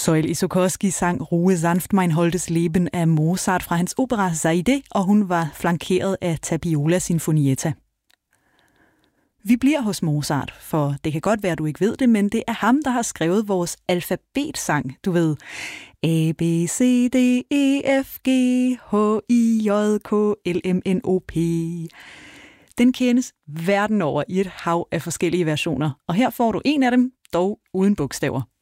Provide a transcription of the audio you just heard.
Soil Isokoski sang Ruhe sanft mein holdes Leben af Mozart fra hans opera Zaide, og hun var flankeret af Tapiola Sinfonietta. Vi bliver hos Mozart, for det kan godt være, du ikke ved det, men det er ham, der har skrevet vores alfabetsang, du ved. A, B, C, D, E, F, G, H, I, J, K, L, M, N, O, P. Den kendes verden over i et hav af forskellige versioner, og her får du en af dem, dog uden bogstaver.